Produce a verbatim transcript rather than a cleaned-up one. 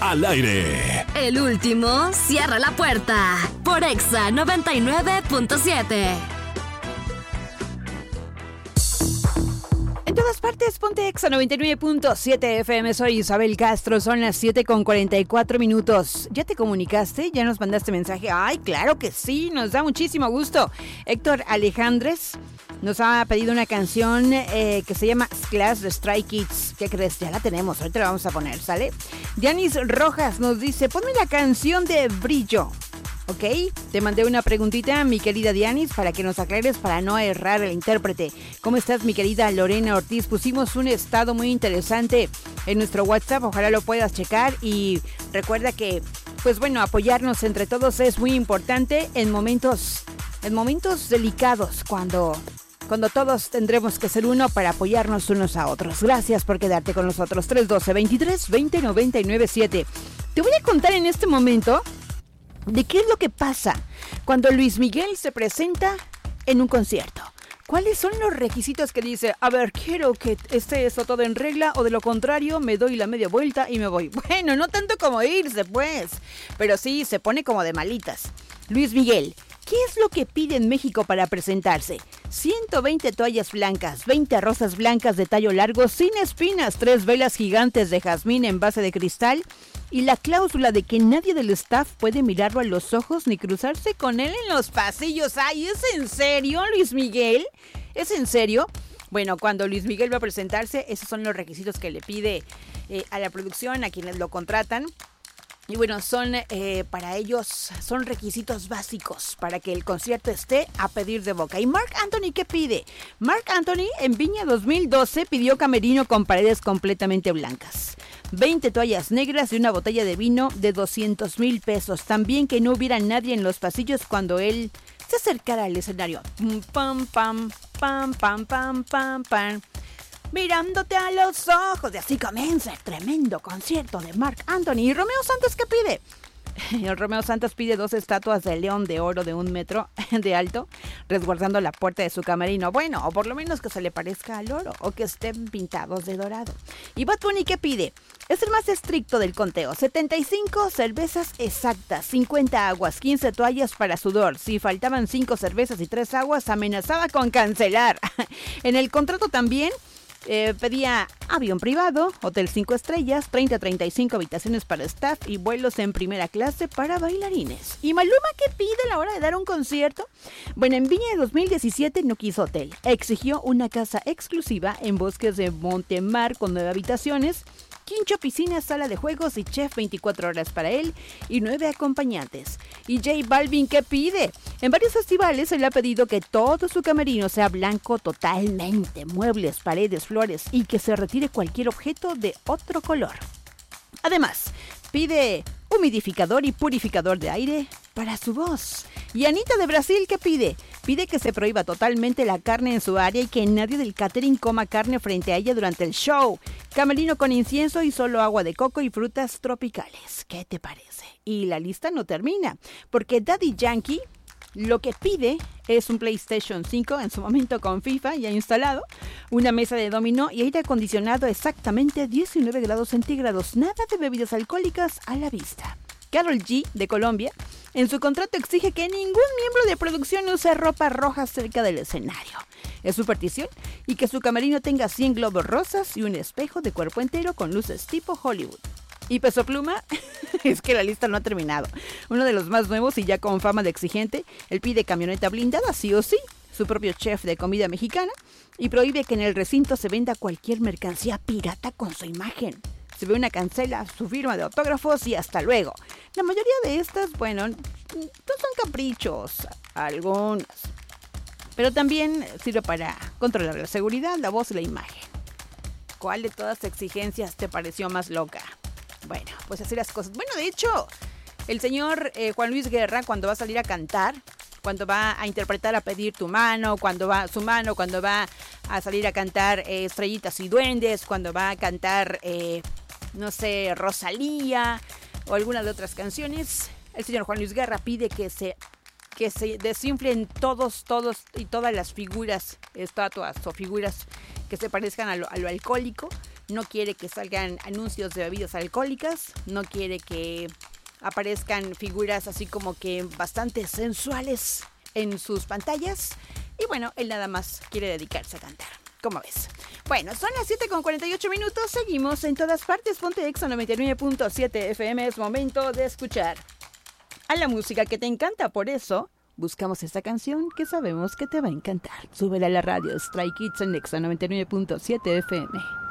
al aire. El último cierra la puerta por Exa noventa y nueve punto siete. En todas partes, ponte Exa noventa y nueve punto siete F M. Soy Isabel Castro, son las siete con cuarenta y cuatro minutos. ¿Ya te comunicaste? ¿Ya nos mandaste mensaje? ¡Ay, claro que sí! Nos da muchísimo gusto. Héctor Alejandres nos ha pedido una canción eh, que se llama Class de Stray Kids. ¿Qué crees? Ya la tenemos, ahorita la vamos a poner, ¿sale? Dianis Rojas nos dice, ponme la canción de Brillo. ¿Ok? Te mandé una preguntita, mi querida Dianis, para que nos aclares para no errar el intérprete. ¿Cómo estás, mi querida Lorena Ortiz? Pusimos un estado muy interesante en nuestro WhatsApp, ojalá lo puedas checar y recuerda que, pues bueno, apoyarnos entre todos es muy importante en momentos, en momentos delicados, cuando... Cuando todos tendremos que ser uno para apoyarnos unos a otros. Gracias por quedarte con nosotros. tres uno dos, veintitrés veinte noventa y nueve siete. Te voy a contar en este momento de qué es lo que pasa cuando Luis Miguel se presenta en un concierto. ¿Cuáles son los requisitos que dice? A ver, quiero que esté eso todo en regla o de lo contrario me doy la media vuelta y me voy. Bueno, no tanto como irse, pues. Pero sí, se pone como de malitas. Luis Miguel, ¿qué es lo que pide en México para presentarse? ciento veinte toallas blancas, veinte rosas blancas de tallo largo sin espinas, tres velas gigantes de jazmín en base de cristal y la cláusula de que nadie del staff puede mirarlo a los ojos ni cruzarse con él en los pasillos. ¡Ay, es en serio, Luis Miguel! ¿Es en serio? Bueno, cuando Luis Miguel va a presentarse, esos son los requisitos que le pide eh, a la producción, a quienes lo contratan. Y bueno, son eh, para ellos, son requisitos básicos para que el concierto esté a pedir de boca. ¿Y Marc Anthony qué pide? Marc Anthony en Viña dos mil doce pidió camerino con paredes completamente blancas, veinte toallas negras y una botella de vino de doscientos mil pesos. También que no hubiera nadie en los pasillos cuando él se acercara al escenario. Pam, pam, pam, pam, pam, pam, pam. Mirándote a los ojos. Y así comienza el tremendo concierto de Marc Anthony. ¿Y Romeo Santos qué pide? El Romeo Santos pide dos estatuas de león de oro de un metro de alto, resguardando la puerta de su camerino. Bueno, o por lo menos que se le parezca al oro, o que estén pintados de dorado. ¿Y Bad Bunny qué pide? Es el más estricto del conteo. setenta y cinco cervezas exactas, cincuenta aguas, quince toallas para sudor. Si faltaban cinco cervezas y tres aguas, amenazaba con cancelar. En el contrato también... Eh, pedía avión privado, hotel cinco estrellas, treinta a treinta y cinco habitaciones para staff y vuelos en primera clase para bailarines. ¿Y Maluma qué pide a la hora de dar un concierto? Bueno, en Viña de dos mil diecisiete no quiso hotel. Exigió una casa exclusiva en Bosques de Montemar con nueve habitaciones, quincho, piscina, sala de juegos y chef veinticuatro horas para él y nueve acompañantes. ¿Y J Balvin qué pide? En varios festivales se le ha pedido que todo su camerino sea blanco totalmente, muebles, paredes, flores y que se retire cualquier objeto de otro color. Además, pide humidificador y purificador de aire para su voz. ¿Y Anita de Brasil qué pide? Pide que se prohíba totalmente la carne en su área y que nadie del catering coma carne frente a ella durante el show. Camerino con incienso y solo agua de coco y frutas tropicales. ¿Qué te parece? Y la lista no termina, porque Daddy Yankee lo que pide es un PlayStation cinco en su momento con FIFA ya instalado, una mesa de dominó y aire acondicionado exactamente diecinueve grados centígrados. Nada de bebidas alcohólicas a la vista. Karol G, de Colombia, en su contrato exige que ningún miembro de producción use ropa roja cerca del escenario. Es su petición, y que su camerino tenga cien globos rosas y un espejo de cuerpo entero con luces tipo Hollywood. ¿Y Peso Pluma? Es que la lista no ha terminado. Uno de los más nuevos y ya con fama de exigente, él pide camioneta blindada sí o sí, su propio chef de comida mexicana, y prohíbe que en el recinto se venda cualquier mercancía pirata con su imagen. Se ve una cancela, su firma de autógrafos y hasta luego. La mayoría de estas, bueno, no son caprichos, algunas. Pero también sirve para controlar la seguridad, la voz y la imagen. ¿Cuál de todas las exigencias te pareció más loca? Bueno, pues así las cosas. Bueno, de hecho, el señor eh, Juan Luis Guerra, cuando va a salir a cantar, cuando va a interpretar A Pedir Tu Mano, cuando va su mano, cuando va a salir a cantar eh, Estrellitas y Duendes, cuando va a cantar, eh, no sé, Rosalía o alguna de otras canciones, el señor Juan Luis Guerra pide que se, que se desinflen todos, todos y todas las figuras, estatuas o figuras que se parezcan a lo, a lo alcohólico, no quiere que salgan anuncios de bebidas alcohólicas, no quiere que aparezcan figuras así como que bastante sensuales en sus pantallas. Y bueno, él nada más quiere dedicarse a cantar. ¿Cómo ves? Bueno, son las siete con cuarenta y ocho minutos. Seguimos en todas partes. Ponte Exa noventa y nueve punto siete F M. Es momento de escuchar a la música que te encanta. Por eso buscamos esta canción que sabemos que te va a encantar. Súbela a la radio. Stray Kids en Exa noventa y nueve punto siete F M.